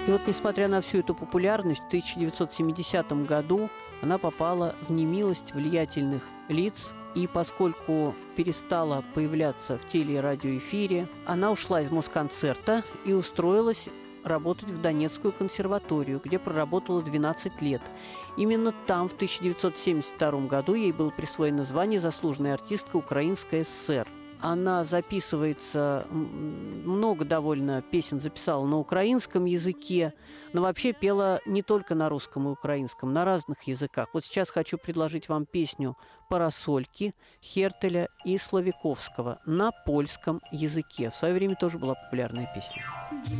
И вот, несмотря на всю эту популярность, в 1970 году она попала в немилость влиятельных лиц, и поскольку перестала появляться в теле- и радиоэфире, она ушла из Москонцерта и устроилась работать в Донецкую консерваторию, где проработала 12 лет. Именно там в 1972 году ей было присвоено звание «Заслуженная артистка Украинской ССР». Она записывается, много довольно песен записала на украинском языке, но вообще пела не только на русском и украинском, на разных языках. Вот сейчас хочу предложить вам песню «Парасольки» Хертеля и Славиковского на польском языке. В свое время тоже была популярная песня.